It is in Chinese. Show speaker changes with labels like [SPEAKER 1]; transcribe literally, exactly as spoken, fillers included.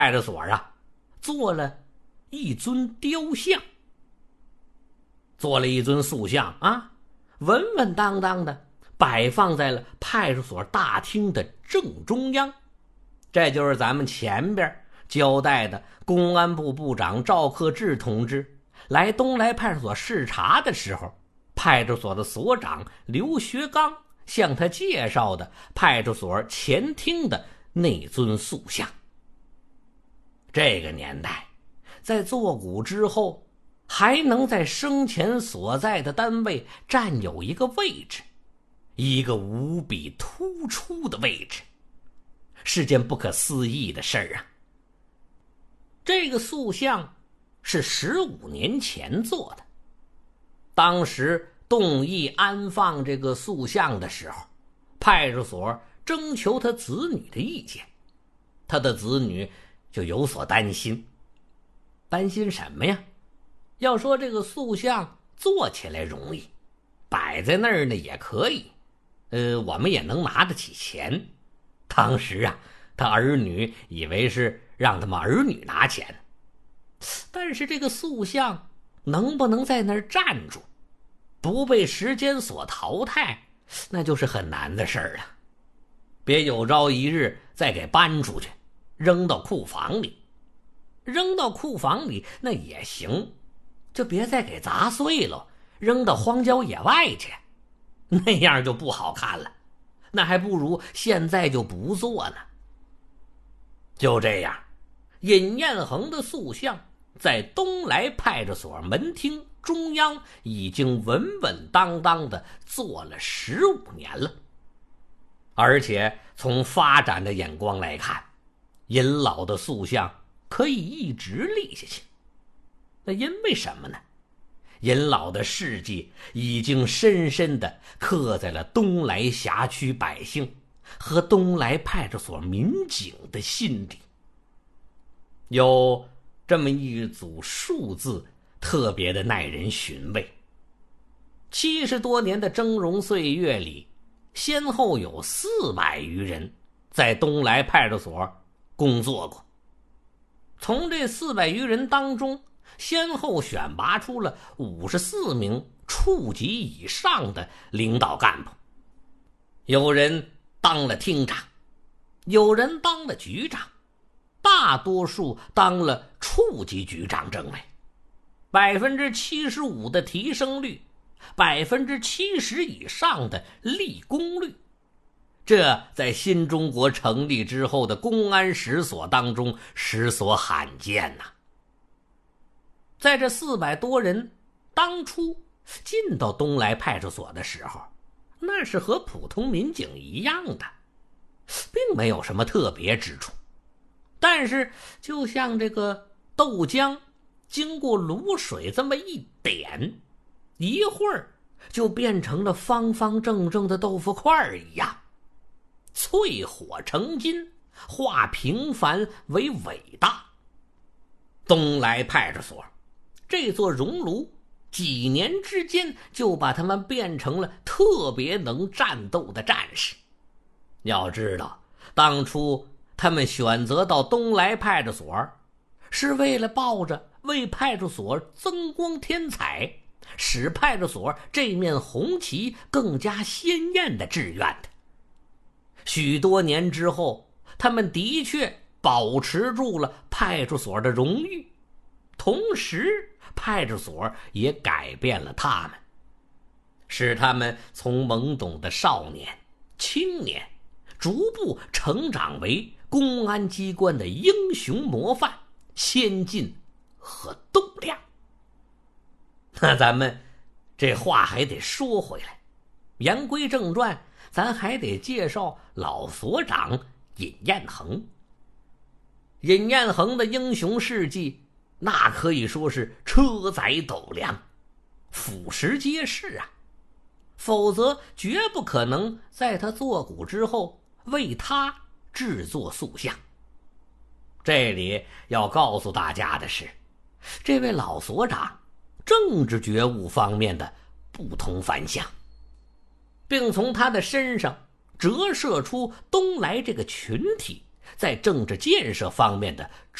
[SPEAKER 1] 派出所啊做了一尊雕像，做了一尊塑像啊，稳稳当当的摆放在了派出所大厅的正中央。这就是咱们前边交代的公安部部长赵克志同志来东来派出所视察的时候，派出所的所长刘学刚向他介绍的派出所前厅的那尊塑像。这个年代在坐骨之后还能在生前所在的单位占有一个位置，一个无比突出的位置，是件不可思议的事儿啊。这个塑像是十五年前做的，当时动议安放这个塑像的时候，派出所征求他子女的意见，他的子女就有所担心。担心什么呀？要说这个塑像做起来容易，摆在那儿呢也可以，呃，我们也能拿得起钱。当时啊，他儿女以为是让他们儿女拿钱，但是这个塑像能不能在那儿站住，不被时间所淘汰，那就是很难的事儿了。别有朝一日再给搬出去，扔到库房里。扔到库房里那也行，就别再给砸碎了，扔到荒郊野外去，那样就不好看了。那还不如现在就不做呢。就这样，尹彦衡的塑像在东来派出所门厅中央已经稳稳当当的做了十五年了。而且从发展的眼光来看，尹老的塑像可以一直立下去。那因为什么呢？尹老的事迹已经深深地刻在了东来辖区百姓和东来派出所民警的心里。有这么一组数字特别的耐人寻味。七十多年的峥嵘岁月里，先后有四百余人在东来派出所工作过。从这四百余人当中，先后选拔出了五十四名处级以上的领导干部，有人当了厅长，有人当了局长，大多数当了处级局长政委。百分之七十五的提升率，百分之七十以上的立功率，这在新中国成立之后的公安史所当中实所罕见呐、啊。在这四百多人当初进到东来派出所的时候，那是和普通民警一样的，并没有什么特别之处。但是就像这个豆浆经过卤水这么一点，一会儿就变成了方方正正的豆腐块一样，淬火成金，化平凡为伟大。东来派出所这座熔炉几年之间就把他们变成了特别能战斗的战士。要知道，当初他们选择到东来派出所是为了抱着为派出所增光添彩，使派出所这面红旗更加鲜艳的志愿的。许多年之后，他们的确保持住了派出所的荣誉，同时派出所也改变了他们，使他们从懵懂的少年、青年逐步成长为公安机关的英雄模范、先进和栋梁。那咱们这话还得说回来，言归正传，咱还得介绍老所长尹彦衡。尹彦衡的英雄事迹那可以说是车载斗量，俯拾皆是啊，否则绝不可能在他坐骨之后为他制作塑像。这里要告诉大家的是，这位老所长政治觉悟方面的不同凡响，并从他的身上折射出东来这个群体在政治建设方面的